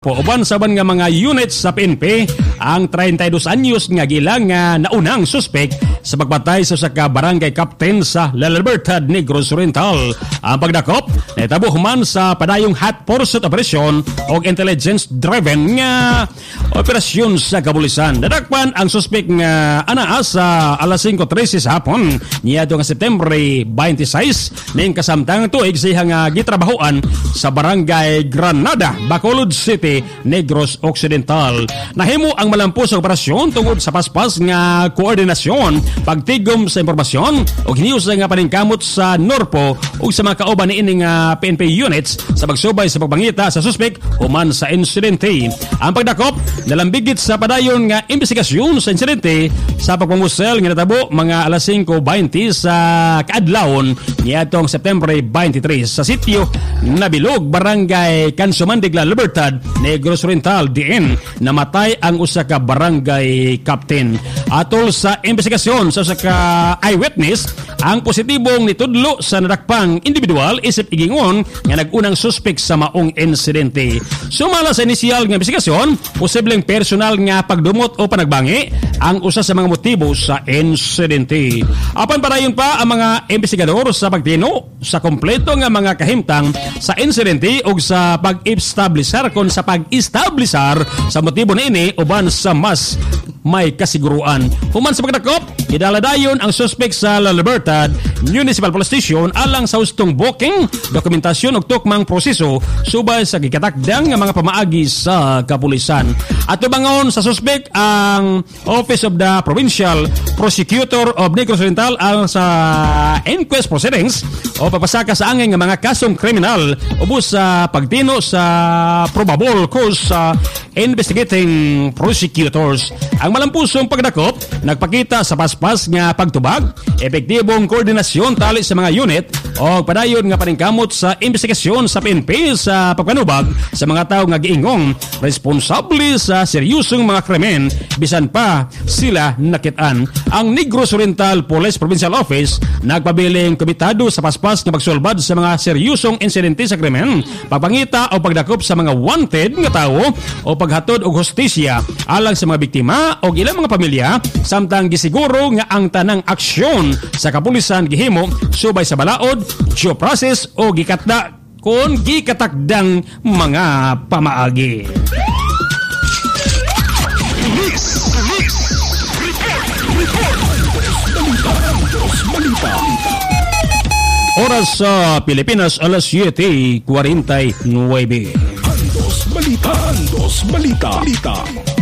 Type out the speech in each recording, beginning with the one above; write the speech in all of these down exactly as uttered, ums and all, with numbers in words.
Po uban saban nga mga units sa P N P ang thirty-two anyos nga gilang nga naunang suspek sa pagpatay sa saka barangay captain sa La Libertad, Negros Oriental. Ang pagdakop nahitabo human sa padayong hot pursuit operation o intelligence driven nga operasyon sa kapulisan. Nadakpan ang suspek nga anaa sa alas five thirty sa hapon niadto nga September twenty-six ning kasamtang tuig siya nga gitrabahoan sa barangay Granada, Bacolod City, Negros Occidental. Nahimo ang malampos sa operasyon tungod sa paspas nga koordinasyon, pagtigom sa impormasyon o hinius nga paningkamot sa Norpo o sa mga kauban ni ining uh, P N P units sa pagsubay sa pagpangita sa suspek human sa insidente. Ang pagdakop nalambigit sa padayon nga investigasyon sa insidente sa pagpamusel nga natabo mga alas five twenty sa kaadlawon niadtong September twenty-three sa sitio Nabilog, Barangay Cansumandig, La Libertad, Negros Oriental. Diin namatay ang usa ka barangay captain. Atol sa investigasyon sa usa ka eyewitness, ang positibong nitudlo sa nadakpang individual isip igingon nga nagunang suspek sa maong insidente. Sumala sa inisyal nga investigasyon, posibleng personal nga pagdumot o panagbangi ang usa sa mga motibo sa insidente. Apan padayon pa ang mga investigador sa pagtino sa kompleto nga mga kahimtang sa insidente o sa pag-establisar kon sa pag-establisar sa motibo na ini uban sa mas may kasiguruan. Human sa pagdakop, idaladayon ang suspek sa La Libertad Municipal Police Station alang sa hustong booking, dokumentasyon ug tukmang proseso subay sa gikatakdang nga mga pamaagi sa kapulisan. At tubangon sa suspek ang Office of the Provincial Prosecutor of Negros Oriental ang sa inquest proceedings o papasaka sa angin nga mga kasong kriminal ubos sa pagtino sa probable cause sa investigating prosecutors. Ang malampusong pagdakop nagpakita sa paspas nga pagtubag, epektibong koordinasyon tali sa mga unit o padayon nga paningkamot sa investigasyon sa P N P sa pagpanubag sa mga tao nga giingong responsable sa seryosong mga krimen bisan pa sila nakitaan. Ang Negros Oriental Police Provincial Office nagpabiling komitado sa paspas nga pagsulbad sa mga seryosong insidente sa krimen, pagpangita o pagdakop sa mga wanted nga tao o paghatod og hustisya alang sa mga biktima o ilang mga pamilya, samtang gisiguro nga ang tanang aksyon sa kapulisan gihimo subay sa balaod, due process o gikatda kon gikatakdang mga pamaagi. Mix, mix, report, report. Dos balita. Oras sa Pilipinas alas siete forty-nine. Dos balita, dos balita. Balita.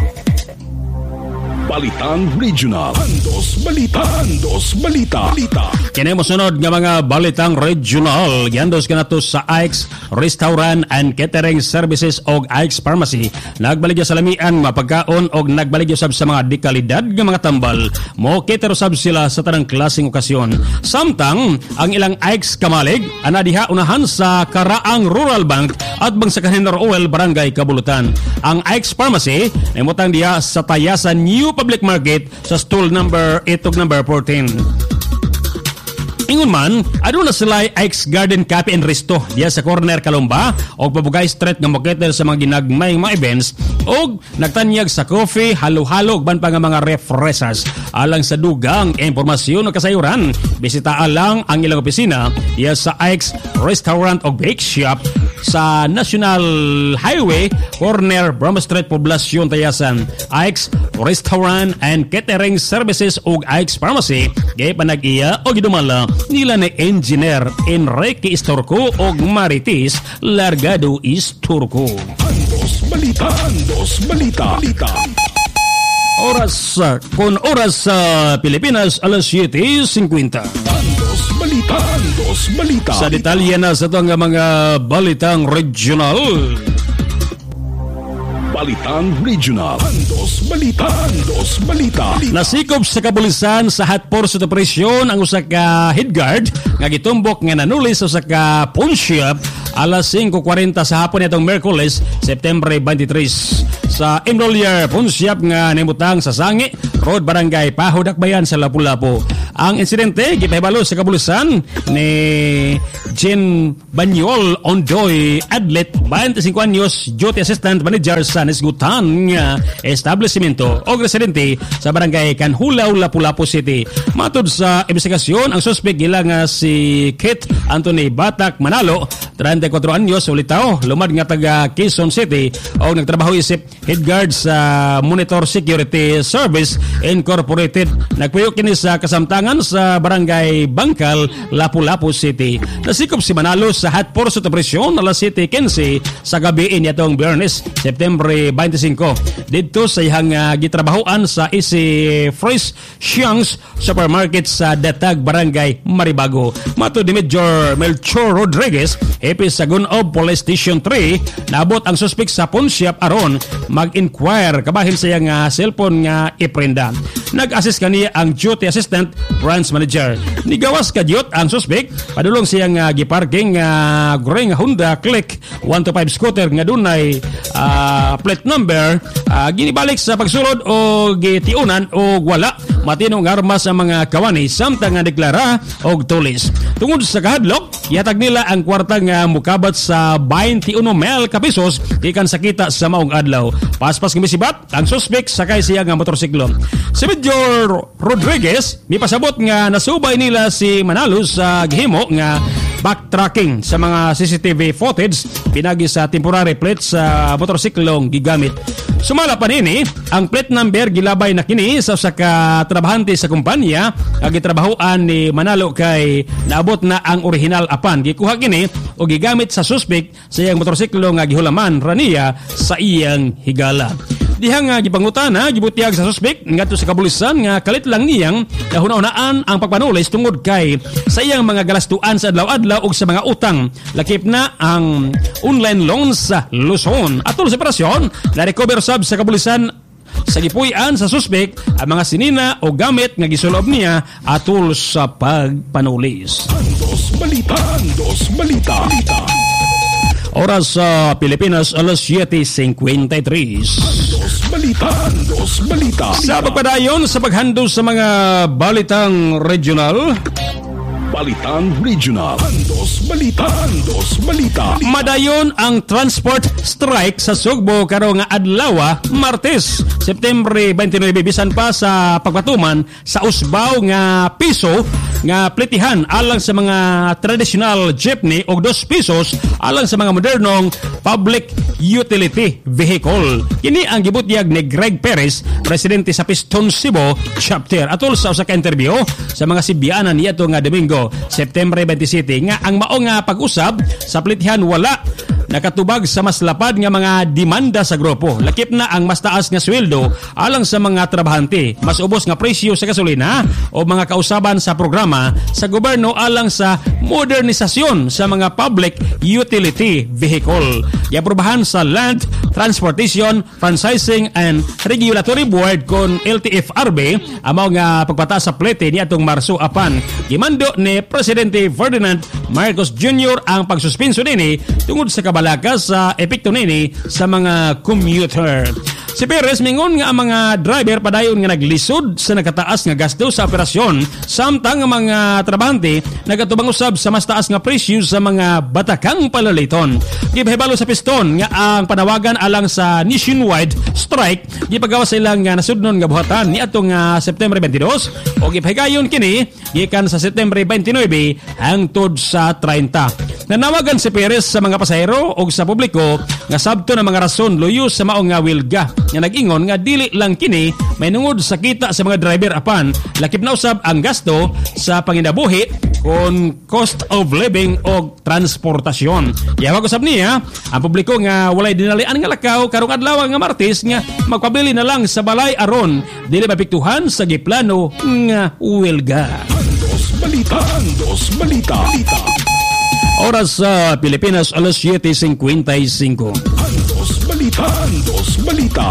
Balitang Regional. Andos Balita. Andos Balita. Balita. Kini mo sunod nga mga balitang regional. Giandos kanato sa I X Restaurant and Catering Services og I X Pharmacy. Nagbaligya sa lamian mapagkaon og nagbaligya sab sa mga dekalidad nga mga tambal. Mo cater sab sila sa tanang klaseng okasyon. Samtang ang ilang I X Kamalig ana diha unahan sa Karaang Rural Bank at bang sa Kahinor Oil, Barangay Kabulutan. Ang I X Pharmacy nimutang diha sa Tayasan New Public Market sa stall number eight ug number fourteen. Ingon man, aduna sila I X Garden Cafe and Resto diya sa corner Kalumba o Pabugay Street nga moketer sa mga ginagmay mga events o nagtanyag sa coffee, halo-halo ban pa nga mga refreshers. Alang sa dugang impormasyon o kasayuran, bisita alang ang ilang opisina diya sa I X Restaurant o Bake Shop sa National Highway, corner Brahma Street, Poblacion, Tayasan. I X Restaurant and Catering Services o I X Pharmacy gay panag-iya o gidumala nila ni Engineer Enrique Isturco o Maritis Largado Isturco. Andos Balita. Andos Balita. Balita. Oras kon oras sa Pilipinas alas siete fifty. Andos Balita. Andos Balita. Sa detalye na sa itong mga balitang regional. Balitang Regional. Andos Balita. Andos Balita. Nasikop sa kapulisan sa hot pursuit operation ang usa ka head guard nga gitumbok nga nanuli sa usa ka pawn shop alas five forty sa hapon nitong Miyerkules, September twenty-three sa Imrolier Pawn Shop nga nimutang sa Sangi Road, Barangay Pahod, Akbayan sa Lapu-Lapu. Ang insidente gipahibalo sa kapulisan ni Jean Banyol Ondoy Adlet, twenty-five anyos, duty assistant manager sa Nisgutan nga establishmento o residente sa barangay Kanhulaw, Lapu-Lapu City. Matod sa investigasyon, ang suspect gila nga si Kit Anthony Batak Manalo, thirty-four anyos, ulitaw, lumad nga taga Quezon City o nagtrabaho isip head guard sa Monitor Security Service Incorporated. Nagpuyo kini sa kasamtangan sa barangay Bangkal, Lapu-Lapu City. Nasikop si Manalo sa hot pursuit operation alas City Kensi sa gabi nitong Biyernes, September twenty-five. Dito sa ihang uh, gitrabahoan sa Easy Fresh Shanks Supermarket sa Datag, Barangay Maribago. Mato ni Major Melchor Rodriguez, Epi sa Gunob Police Station three, naabot ang suspect sa pawn shop aron mag-inquire kabahin sa iyang uh, cellphone nga iprenda. Nag-assist kaniya ang duty assistant branch manager. Nigawas kadyot ang suspect, padulong siyang uh, giparking uh, greng Honda Click one twenty-five scooter nga dunay uh, plate number, uh, ginibalik sa pagsulod o gitiunan o wala matinong armas sa mga kawani samtang nga deklara og tulis. Tungod sa kahadlok, yatag nila ang kwarta nga mukabat sa twenty-one mil ka pesos gikan sa kita sa maong adlaw. Paspas nga misibat ang suspect sakay siya nga motorsiklo. Si Major Rodriguez mipasabot nga nasubay nila si Manalo sa gihimo nga backtracking sa mga C C T V footage pinagi sa temporary plate sa motorsiklong gigamit. Sumala pa nini, ang plate number gilabay na kini sa usa ka trabahante sa kumpanya nga gitrabahoan ni Manalo kay naabot na ang original apan gikuha kini o gigamit sa suspect sa iyang motorsiklo nga gihulaman raniya sa iyang higala. Dihang nga gipangutana gibutiag sa suspect ngadto sa kapulisan nga kalit lang niyang nahuna-hunaan ang pagpanulis tungod kay sa iyang mga galastuan sa adlaw-adlaw ug sa mga utang. Lakip na ang online loans sa Luzon. Atol sa operasyon, na-recover sab sa kapulisan sa gipuy-an sa suspect ang mga sinina o gamit nga gisulob niya atol sa pagpanulis. Andos Balita, Andos Balita. Oras sa uh, Pilipinas, alas seven fifty-three. Andos Balita, Andos Balita. Sa pagpadayon sa paghandle sa mga balitang regional, Balitang Regional. Andos Balita, Andos Balita. Madayon ang transport strike sa Sugbo karong nga adlaw, Martes, September twenty-nine, bisan pa sa pagpatuman sa usbaw nga piso nga plitihan alang sa mga traditional jeepney og two pesos alang sa mga modernong public utility vehicle. Kini ang gibutyag ni Greg Perez, presidente sa Piston Cebu chapter, atol sa usa ka interview sa mga Sibianan niadto nga Domingo, September twenty-seven, nga ang mao nga pag-usab sa plitihan wala nakatubag sa mas lapad nga mga demanda sa grupo. Lakip na ang mas taas nga sweldo alang sa mga trabahante, mas ubos nga presyo sa gasolina o mga kausaban sa programa sa gobyerno alang sa modernisasyon sa mga public utility vehicle. Iaprubahan sa Land Transportation Franchising and Regulatory Board kon L T F R B amo nga pagpataas sa plete niadtong Marso apan gimando ni Presidente Ferdinand Marcos Junior ang pagsuspenso nini tungod sa kabalakas sa epekto nini sa mga commuter. Si Perez mingon nga ang mga driver padayon nga naglisod sa nakataas nga gasto sa operasyon samtang ang mga trabahante nagatubang usab sa mas taas nga presyo sa mga batakang palaliton. Gibahibalo sa Piston nga ang panawagan alang sa nationwide strike gipagawa sa ilang nga nasudnon nga buhatan niadtong nga September twenty-two o gipahigayon kini gikan sa September twenty-nine hangtod sa thirty. Nanawagan si Perez sa mga pasahero o sa publiko nga sabto na mga rason luyo sa maong nga wilga nga nag-ingon nga dili lang kini may nungod sa kita sa mga driver apan lakip na usab ang gasto sa panginabuhi kon cost of living o transportasyon. Yawag usab niya ang publiko nga walay dinalian nga lakaw karong adlaw nga Martes nga magpabili na lang sa balay aron dili mapiktuhan sa giplano nga wilga. Andos Balita, Andos Balita. Oras sa Pilipinas, alas seven fifty-five. Andos Balita, Andos Balita.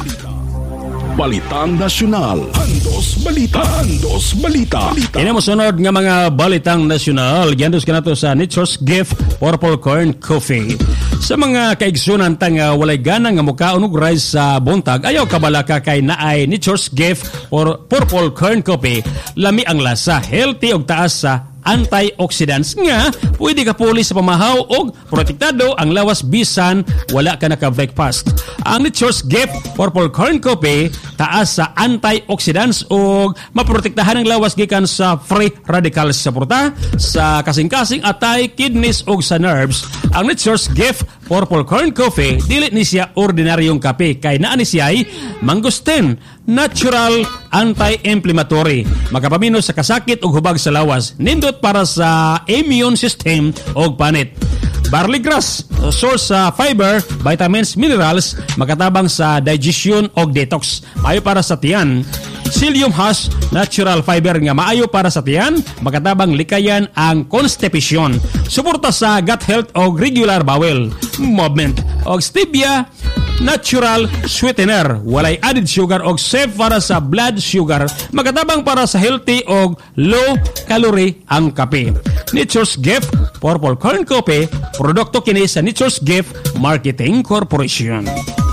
Balitang Nasyonal. Andos Balita, Andos Balita. Kini mo sunod nga mga balitang nasyonal. Giandos ka na to sa Nature's Gift Purple Corn Coffee. Sa mga kaigsunan tanga walay gana nga mukaon og rice sa buntag, ayaw kabalaka kay naay Nature's Gift or Purple Corn Coffee. Lami ang lasa, healthy og taas sa antioxidants nga pwede ka puli sa pamahaw og protektado ang lawas bisan wala ka naka-breakfast. Ang Nature's Gift Purple Corn Coffee taas sa antioxidants og maprotektahan ang lawas gikan sa free radicals sa pruta, sa kasing-kasing atay, kidneys og sa nerves. Ang Nature's Gift Purple Corn Coffee dili ni siya ordinaryong kape kay naa ni siya ay mangustin, natural anti-inflammatory, makapamino sa kasakit ug hubag sa lawas, nindot para sa immune system og panit. Barley grass, source sa fiber, vitamins, minerals, makatabang sa digestion og detox, maayo para sa tiyan. Psyllium husk, natural fiber nga maayo para sa tiyan, makatabang likayan ang constipation. Suporta sa gut health og regular bowel movement. Og stevia, natural sweetener, walay added sugar og safe para sa blood sugar, makatabang para sa healthy og low calorie ang kape. Nature's Gift Purple Corn Coffee, produkto kini sa Nature's Gift Marketing Corporation.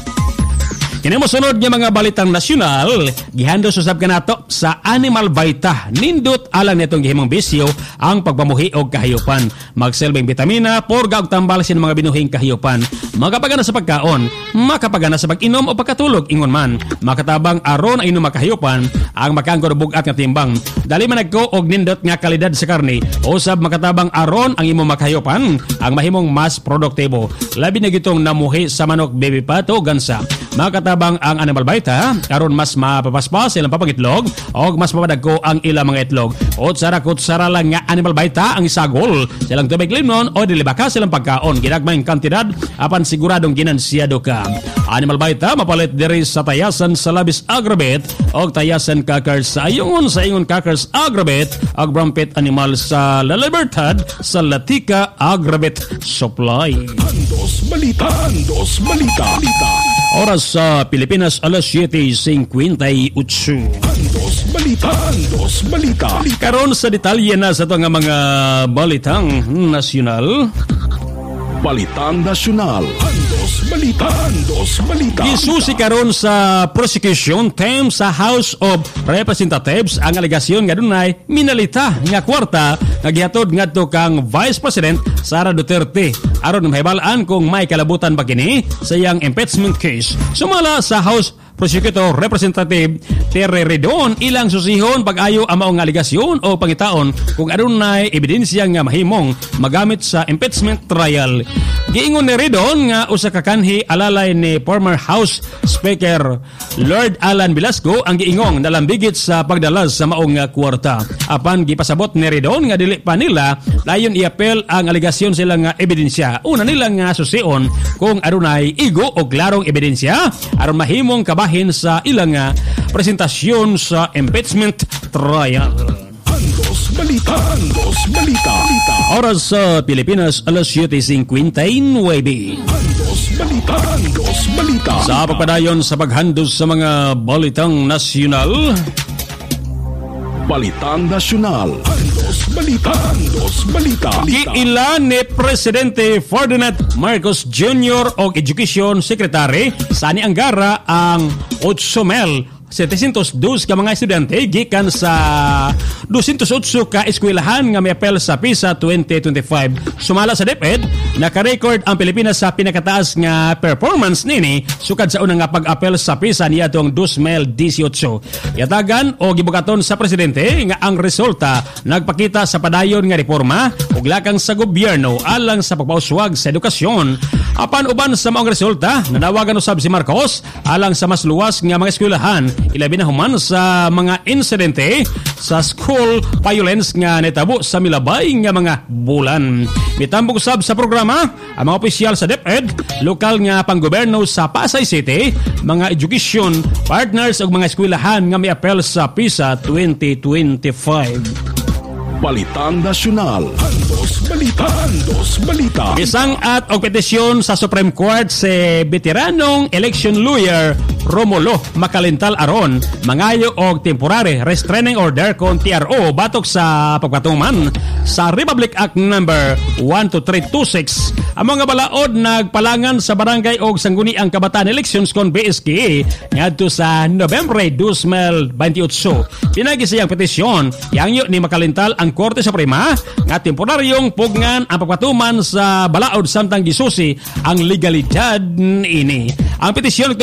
Kini mo sunod nga mga balitang nasyonal, gihandos usab kanato sa Animal Vita. Nindot alang nitong gihimong bisyo ang pagpamuhi og kahayupan. Magselbing bitamina, porga og tambal sin mga binuhing kahayupan. Makapagana sa pagkaon, makapagana sa pag-inom o pagkatulog ingon man. Makatabang aron ang inom makahayupan ang makaangkon bugat nga timbang. Dali man nagko og nindot nga kalidad sa karne, usab makatabang aron ang imong makahayupan ang mahimong mas produktibo. Labi na gitong namuhi sa manok, baby pato, gansa. Makatabang ang Animal Vita aron mas mapapaspas silang papangitlog o mas mapadagko ang ilang mga itlog. Kutsara kutsara lang nga Animal Vita ang isagol silang tubig limnon o dilibaka silang pagkaon. Ginagmayng kantidad apan siguradong ginansyado ka. Animal Vita mapalit diri sa tayasan sa labis agrobet o tayasan kakers sa ayungon sa ingon kakers agrobet ag brampet animal sa La Libertad sa Latika Agrobet Supply. Andos Balita, Andos Balita, Balita. Oras sa Pilipinas, alas siyete fifty-eight. Andos Balita, Andos Balita. Karon sa detalye na sa ito nga mga balitang nasyonal. Balitang nasyonal. Andos Balita, Andos Balita. Gisusi karon sa prosecution team sa House of Representatives ang alegasyon nga dunay minalita nga kwarta nga gihatod ngadto kang Vice President Sara Duterte aron mahibalaan kung may kalabutan ba kini sa iyang impeachment case. Sumala sa House Prosecutor Representative Terry Redon ilang susihon pag-ayo ang maong aligasyon o pangitaon kung adunay ebidensya nga mahimong magamit sa impeachment trial. Giingon ni Redon nga usa ka kanhi alalay ni former House Speaker Lord Alan Velasco ang giingong nalambigit sa pagdala sa maong kwarta. Apan gipasabot ni Redon nga dili pa nila layon i-apel ang aligasyon sila nga ebidensya. Una nila nga susion kung adunay igo o klarong ebidensya aron mahimong kabahin sa ilang nga presentasyon sa impeachment trial. Andos Balita, Andos Balita, Balita. Oras sa Pilipinas, alas siyete fifty-nine. Andos Balita, Andos Balita. Sa pagpadayon sa paghandos sa mga balitang nasyonal. Balitang nasyonal. Andos Balita, Andos Balita. Giila ni Presidente Ferdinand Marcos Junior og Education Secretary Sani Angara ang eight mil seven hundred two ka mga estudyante gikan sa two hundred eight ka eskwelahan nga may apel sa PISA twenty twenty-five. Sumala sa DepEd, naka-record ang Pilipinas sa pinakataas nga performance nini sukad sa unang nga pag-apel sa PISA niadtong two thousand eighteen. Yatagan o gibukaton sa presidente nga ang resulta nagpakita sa padayon nga reforma ug lakang sa gobyerno alang sa pagpauswag sa edukasyon. Apan uban sa maong resulta, nanawagan usab si Marcos alang sa mas luwas nga mga eskwelahan, ilabi na human sa mga insidente sa school violence nga netabo sa milabay nga mga bulan. Mitambog usab sa programa ang mga opisyal sa DepEd, lokal nga panggoberno sa Pasay City, mga education partners ug mga eskwelahan nga may apel sa PISA twenty twenty-five. Balitang nasyonal. Andos Balita, Andos Balita. Isang at og petisyon sa Supreme Court si veteranong election lawyer Romulo Makalintal aron mangayo og temporary restraining order kon T R O batok sa pagpatuman sa Republic Act number one two three two six. Ang mga balaod nagpalangan sa barangay og sangguniang kabataan elections kon B S K A ngadto sa Nobyembre twenty twenty-eight. Pinagi siyang petisyon yangyo ni Makalintal ang Korte Suprema nga temporaryong pugngan ang pagpatuman sa balaod samtang gisusi ang legalidad ini. Ang petisyon